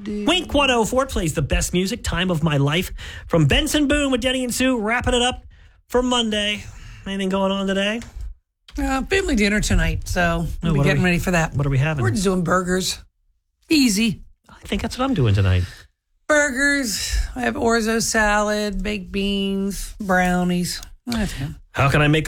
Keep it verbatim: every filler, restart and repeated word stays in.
Wink one oh four plays the best music, Time of My Life, from Benson Boone with Denny and Sue, wrapping it up for Monday. Anything going on today? Uh, family dinner tonight, so we'll Oh, be what are getting we- ready for that. What are we having? We're just doing burgers. Easy. I think that's what I'm doing tonight. Burgers. I have orzo salad, baked beans, brownies. That's it. How can I make